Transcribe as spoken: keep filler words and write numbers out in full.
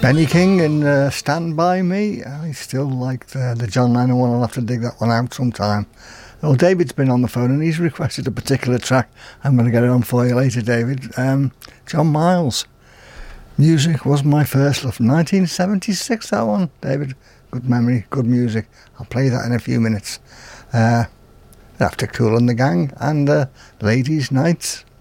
Benny King and uh, Stand By Me. I still like uh, the John Lennon one. I'll have to dig that one out sometime. Well, David's been on the phone and he's requested a particular track. I'm going to get it on for you later, David. Um, John Miles. Music Was My First Love. nineteen seventy-six, that one, David. Good memory, good music. I'll play that in a few minutes. Uh, after Kool and the Gang and uh, Ladies' Nights.